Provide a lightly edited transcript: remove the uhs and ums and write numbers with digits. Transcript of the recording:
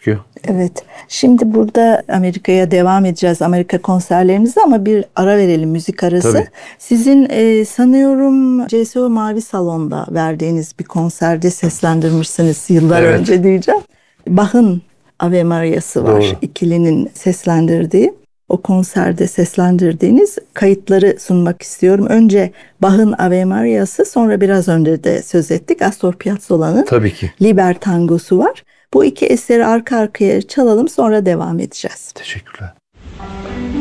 gözüküyor. Evet. Şimdi burada Amerika'ya devam edeceğiz. Amerika konserlerinizi ama bir ara verelim, müzik arası. Tabii. Sizin sanıyorum CSO Mavi Salon'da verdiğiniz bir konserde seslendirmişsiniz yıllar Evet. önce diyeceğim. Bach'ın Ave Maria'sı var. Doğru. İkilinin seslendirdiği. O konserde seslendirdiğiniz kayıtları sunmak istiyorum. Önce Bach'ın Ave Maria'sı, sonra biraz önce de söz ettik Astor Piazzolla'nın Tabii ki. Liber Tango'su var. Bu iki eseri arka arkaya çalalım, sonra devam edeceğiz. Teşekkürler.